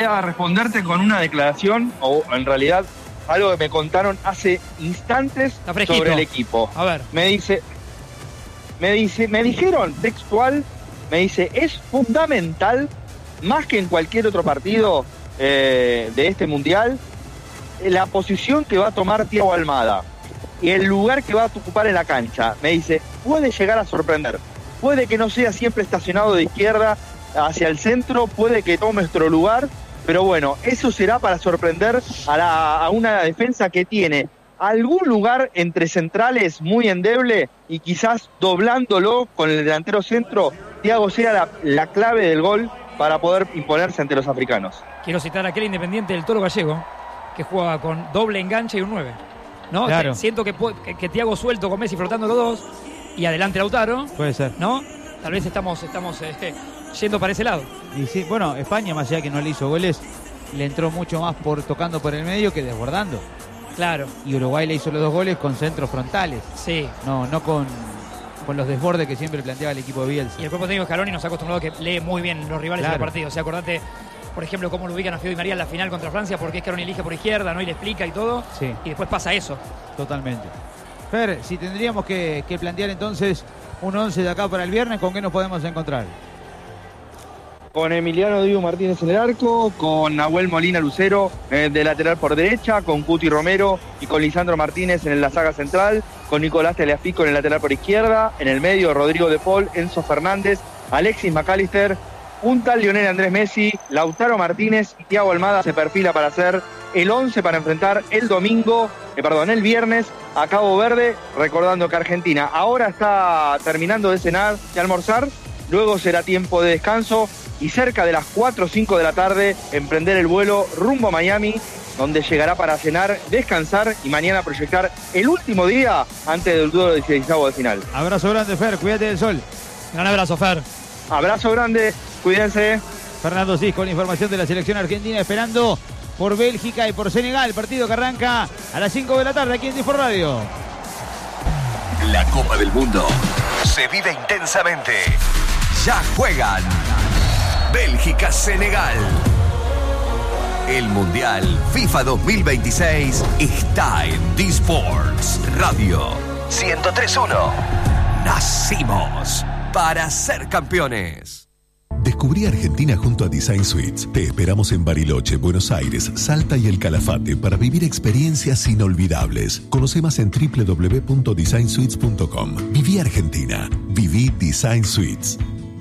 a responderte con una declaración, o en realidad algo que me contaron hace instantes sobre el equipo. A ver. Me dijeron textual, es fundamental, más que en cualquier otro partido de este mundial, la posición que va a tomar Thiago Almada y el lugar que va a ocupar en la cancha. Me dice, puede llegar a sorprender. Puede que no sea siempre estacionado de izquierda hacia el centro, puede que tome nuestro lugar, pero bueno, eso será para sorprender a una defensa que tiene algún lugar entre centrales muy endeble, y quizás doblándolo con el delantero centro, Thiago sea la clave del gol para poder imponerse ante los africanos. Quiero citar a aquel Independiente del Toro Gallego, que juega con doble enganche y un 9. ¿No? Claro. Siento que Thiago suelto con Messi flotando los dos, y adelante Lautaro. Puede ser. ¿No? Tal vez estamos yendo para ese lado. Y sí, bueno, España, más allá que no le hizo goles, le entró mucho más tocando por el medio que desbordando. Claro. Y Uruguay le hizo los 2 goles con centros frontales. Sí. No con los desbordes que siempre planteaba el equipo de Bielsa. Y el cuerpo técnico Scaloni nos ha acostumbrado que lee muy bien los rivales en el partido. O sea, acordate, por ejemplo, cómo lo ubican a Feo Di María en la final contra Francia, porque Scaloni elige por izquierda, ¿no? Y le explica y todo. Sí. Y después pasa eso. Totalmente. Fer, si tendríamos que plantear entonces un 11 de acá para el viernes, ¿con qué nos podemos encontrar? Con Emiliano Dibu Martínez en el arco, con Nahuel Molina Lucero de lateral por derecha, con Cuti Romero y con Lisandro Martínez en la saga central, con Nicolás Tagliafico en el lateral por izquierda, en el medio Rodrigo De Paul, Enzo Fernández, Alexis McAllister, punta Lionel Andrés Messi, Lautaro Martínez y Thiago Almada se perfila para hacer el 11 para enfrentar el viernes a Cabo Verde, recordando que Argentina ahora está terminando de cenar y almorzar, luego será tiempo de descanso y cerca de las 4 o 5 de la tarde emprender el vuelo rumbo a Miami, donde llegará para cenar, descansar y mañana proyectar el último día antes del duelo de 16avos de final. Abrazo grande, Fer, cuídate del sol. Gran abrazo, Fer. Abrazo grande, cuídense. Fernando Cis con la información de la selección argentina, esperando por Bélgica y por Senegal, partido que arranca a las 5 de la tarde aquí en Difor Radio. La Copa del Mundo se vive intensamente. Ya juegan Bélgica-Senegal. El Mundial FIFA 2026 está en D-Sports Radio 103.1. Nacimos para ser campeones. Descubrí Argentina junto a Design Suites. Te esperamos en Bariloche, Buenos Aires, Salta y El Calafate para vivir experiencias inolvidables. Conoce más en www.designsuites.com. Viví Argentina. Viví Design Suites.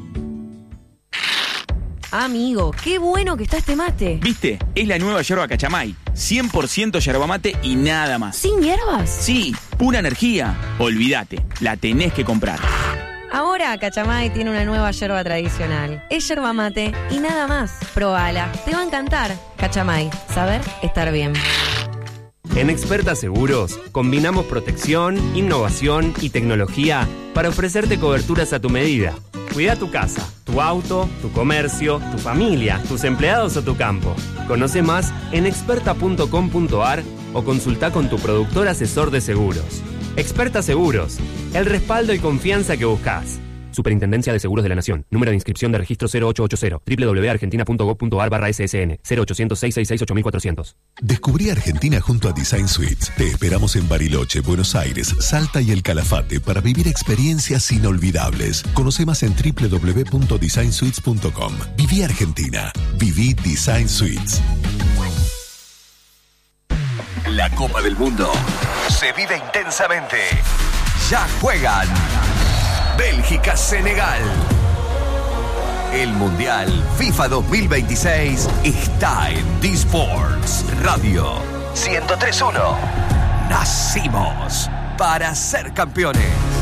Amigo, qué bueno que está este mate. ¿Viste? Es la nueva yerba Cachamay. 100% yerba mate y nada más. ¿Sin hierbas? Sí, pura energía. Olvídate, la tenés que comprar. Ahora Cachamay tiene una nueva yerba tradicional. Es yerba mate y nada más. Probala, te va a encantar. Cachamay, saber estar bien. En Experta Seguros combinamos protección, innovación y tecnología para ofrecerte coberturas a tu medida. Cuida tu casa, tu auto, tu comercio, tu familia, tus empleados o tu campo. Conoce más en experta.com.ar o consulta con tu productor asesor de seguros. Experta Seguros, el respaldo y confianza que buscas. Superintendencia de Seguros de la Nación. Número de inscripción de registro 0880. www.argentina.gov.ar/SSN. 0800-666-8400. Descubrí Argentina junto a Design Suites. Te esperamos en Bariloche, Buenos Aires, Salta y El Calafate para vivir experiencias inolvidables. Conoce más en www.designsuites.com. Viví Argentina. Viví Design Suites. La Copa del Mundo se vive intensamente. Ya juegan Bélgica-Senegal. El Mundial FIFA 2026 está en D-Sports Radio 103.1. Nacimos para ser campeones.